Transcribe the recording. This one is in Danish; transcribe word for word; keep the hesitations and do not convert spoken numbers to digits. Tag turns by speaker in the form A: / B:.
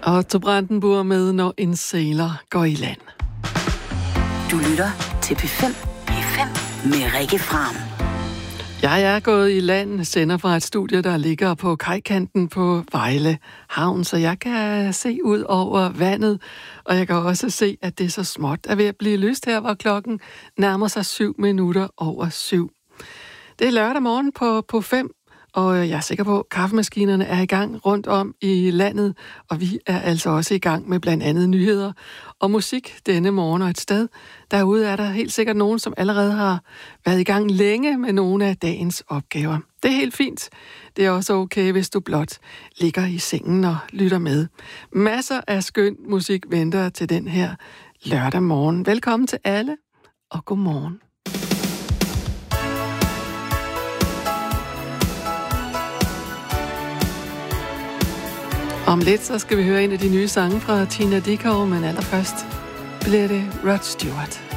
A: Otto Brandenburg med Når en sailor går i land.
B: Du lytter til P fem. P fem med Rikke Fram.
A: Jeg er gået i land, sender fra et studie, der ligger på kajkanten på Vejle Havn, så jeg kan se ud over vandet, og jeg kan også se, at det er så småt er ved at blive lyst her, hvor klokken nærmer sig syv minutter over syv. Det er lørdag morgen på, på fem, og jeg er sikker på, at kaffemaskinerne er i gang rundt om i landet, og vi er altså også i gang med blandt andet nyheder og musik denne morgen, og et sted derude er der helt sikkert nogen, som allerede har været i gang længe med nogle af dagens opgaver. Det er helt fint. Det er også okay, hvis du blot ligger i sengen og lytter med. Masser af skøn musik venter til den her lørdag morgen. Velkommen til alle, og god morgen. Om lidt, så skal vi høre en af de nye sange fra Tina Dickow, men allerførst bliver det Rod Stewart.